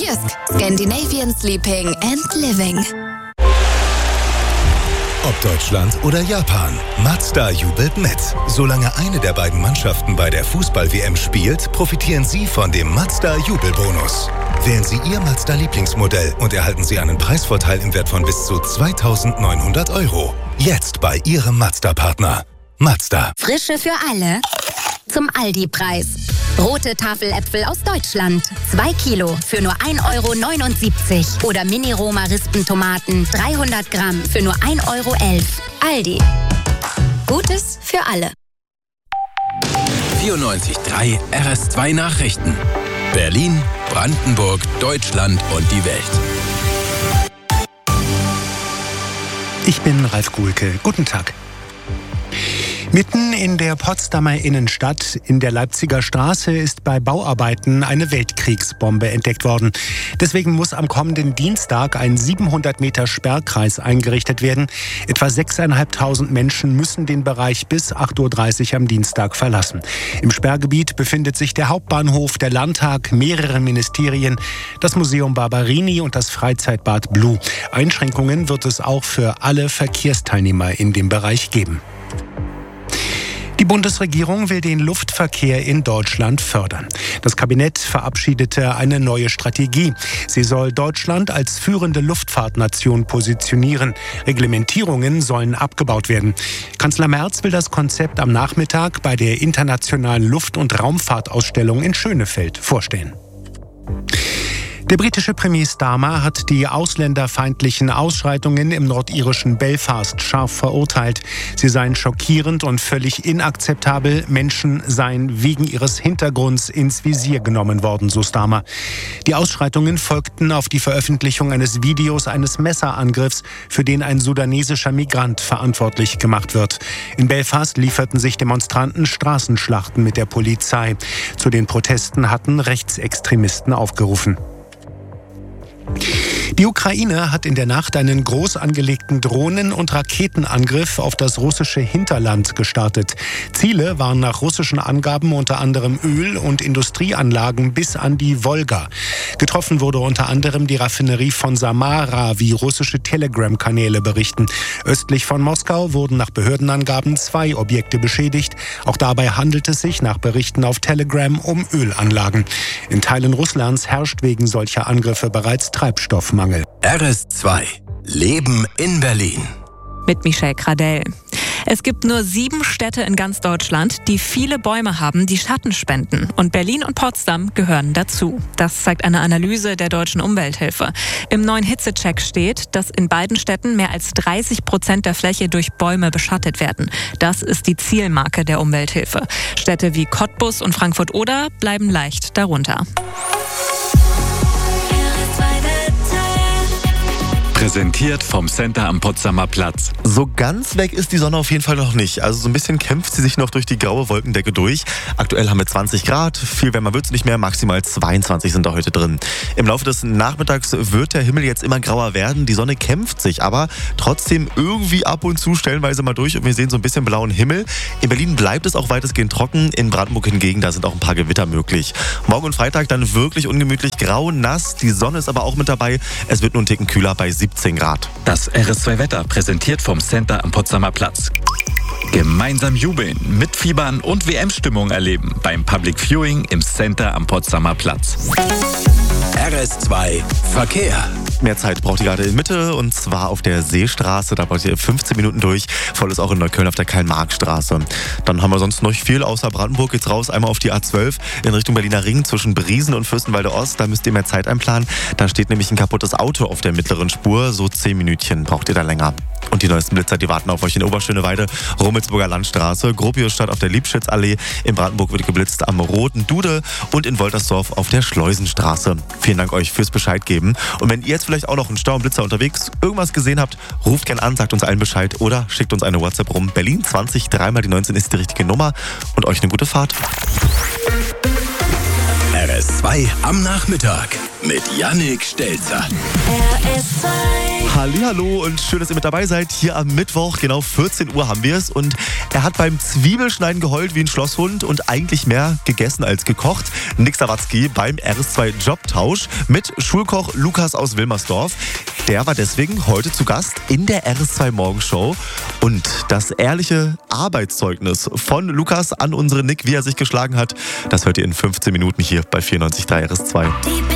Jysk, Scandinavian Sleeping and Living. Ob Deutschland oder Japan, Mazda jubelt mit. Solange eine der beiden Mannschaften bei der Fußball-WM spielt, profitieren Sie von dem Mazda-Jubelbonus. Wählen Sie Ihr Mazda-Lieblingsmodell und erhalten Sie einen Preisvorteil im Wert von bis zu 2.900 €. Jetzt bei Ihrem Mazda-Partner. Mazda. Frische für alle. Zum Aldi-Preis. Rote Tafeläpfel aus Deutschland. 2 Kilo für nur 1,79 € oder Mini-Roma-Rispentomaten 300 Gramm für nur 1,11 €. Aldi. Gutes für alle. 94.3 RS2 Nachrichten. Berlin, Brandenburg, Deutschland und die Welt. Ich bin Ralf Guhlke. Guten Tag. Mitten in der Potsdamer Innenstadt, in der Leipziger Straße, ist bei Bauarbeiten eine Weltkriegsbombe entdeckt worden. Deswegen muss am kommenden Dienstag ein 700 Meter Sperrkreis eingerichtet werden. Etwa 6.500 Menschen müssen den Bereich bis 8.30 Uhr am Dienstag verlassen. Im Sperrgebiet befindet sich der Hauptbahnhof, der Landtag, mehrere Ministerien, das Museum Barberini und das Freizeitbad Blue. Einschränkungen wird es auch für alle Verkehrsteilnehmer in dem Bereich geben. Die Bundesregierung will den Luftverkehr in Deutschland fördern. Das Kabinett verabschiedete eine neue Strategie. Sie soll Deutschland als führende Luftfahrtnation positionieren. Reglementierungen sollen abgebaut werden. Kanzler Merz will das Konzept am Nachmittag bei der Internationalen Luft- und Raumfahrtausstellung in Schönefeld vorstellen. Der britische Premier Starmer hat die ausländerfeindlichen Ausschreitungen im nordirischen Belfast scharf verurteilt. Sie seien schockierend und völlig inakzeptabel. Menschen seien wegen ihres Hintergrunds ins Visier genommen worden, so Starmer. Die Ausschreitungen folgten auf die Veröffentlichung eines Videos eines Messerangriffs, für den ein sudanesischer Migrant verantwortlich gemacht wird. In Belfast lieferten sich Demonstranten Straßenschlachten mit der Polizei. Zu den Protesten hatten Rechtsextremisten aufgerufen. Die Ukraine hat in der Nacht einen groß angelegten Drohnen- und Raketenangriff auf das russische Hinterland gestartet. Ziele waren nach russischen Angaben unter anderem Öl- und Industrieanlagen bis an die Wolga. Getroffen wurde unter anderem die Raffinerie von Samara, wie russische Telegram-Kanäle berichten. Östlich von Moskau wurden nach Behördenangaben 2 Objekte beschädigt. Auch dabei handelt es sich nach Berichten auf Telegram um Ölanlagen. In Teilen Russlands herrscht wegen solcher Angriffe bereits Treibstoffmangel. RS2. Leben in Berlin. Mit Michelle Gradell. Es gibt nur 7 Städte in ganz Deutschland, die viele Bäume haben, die Schatten spenden. Und Berlin und Potsdam gehören dazu. Das zeigt eine Analyse der Deutschen Umwelthilfe. Im neuen Hitzecheck steht, dass in beiden Städten mehr als 30% der Fläche durch Bäume beschattet werden. Das ist die Zielmarke der Umwelthilfe. Städte wie Cottbus und Frankfurt-Oder bleiben leicht darunter. Präsentiert vom Center am Potsdamer Platz. So ganz weg ist die Sonne auf jeden Fall noch nicht. Also so ein bisschen kämpft sie sich noch durch die graue Wolkendecke durch. Aktuell haben wir 20 Grad, viel wärmer wird es nicht mehr, maximal 22 sind da heute drin. Im Laufe des Nachmittags wird der Himmel jetzt immer grauer werden. Die Sonne kämpft sich aber trotzdem irgendwie ab und zu stellenweise mal durch und wir sehen so ein bisschen blauen Himmel. In Berlin bleibt es auch weitestgehend trocken, in Brandenburg hingegen, da sind auch ein paar Gewitter möglich. Morgen und Freitag dann wirklich ungemütlich grau, nass, die Sonne ist aber auch mit dabei. Es wird nur einen Ticken kühler bei 17 Grad. Das RS2 Wetter präsentiert vom Center am Potsdamer Platz. Gemeinsam jubeln, mitfiebern und WM-Stimmung erleben beim Public Viewing im Center am Potsdamer Platz. RS2 Verkehr. Mehr Zeit braucht ihr gerade in Mitte und zwar auf der Seestraße. Da braucht ihr 15 Minuten durch. Voll ist auch in Neukölln auf der Karl-Marx-Straße. Dann haben wir sonst noch nicht viel außer Brandenburg. Geht's raus, einmal auf die A12 in Richtung Berliner Ring zwischen Briesen und Fürstenwalde Ost. Da müsst ihr mehr Zeit einplanen. Da steht nämlich ein kaputtes Auto auf der mittleren Spur. So 10 Minütchen braucht ihr da länger. Und die neuesten Blitzer, die warten auf euch in Oberschöneweide, Rummelsburger Landstraße, Gropiusstadt auf der Liebschitzallee. In Brandenburg wird geblitzt am Roten Dude und in Woltersdorf auf der Schleusenstraße. Vielen Dank euch fürs Bescheid geben. Und wenn ihr jetzt vielleicht auch noch einen Stau und Blitzer unterwegs irgendwas gesehen habt, ruft gern an, sagt uns allen Bescheid oder schickt uns eine WhatsApp rum. Berlin 20 3 mal die 19 ist die richtige Nummer und euch eine gute Fahrt. RS2 am Nachmittag mit Yannick Stelzer. Hallihallo und schön, dass ihr mit dabei seid. Hier am Mittwoch, genau 14 Uhr haben wir es. Und er hat beim Zwiebelschneiden geheult wie ein Schlosshund und eigentlich mehr gegessen als gekocht. Nick Sawatzki beim RS2 Jobtausch mit Schulkoch Lukas aus Wilmersdorf. Der war deswegen heute zu Gast in der RS2 Morgenshow. Und das ehrliche Arbeitszeugnis von Lukas an unseren Nick, wie er sich geschlagen hat, das hört ihr in 15 Minuten hier bei 94.3 RS2.